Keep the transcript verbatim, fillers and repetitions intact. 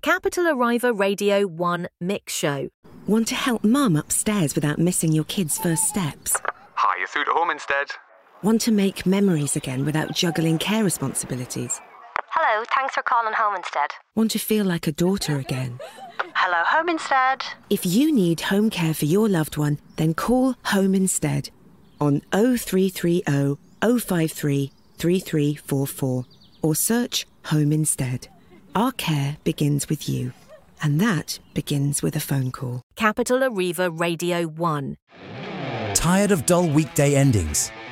Capital Arriva Radio one Mix Show. Want to help mum upstairs without missing your kids' first steps? Hi, you're through to home instead. Want to make memories again without juggling care responsibilities? Hello, thanks for calling Home Instead. Want to feel like a daughter again? Hello, Home Instead. If you need home care for your loved one, then call Home Instead on oh three three oh, oh five three, three three four four or search Home Instead. Our care begins with you, and that begins with a phone call. Capital Arriva Radio one. Tired of dull weekday endings?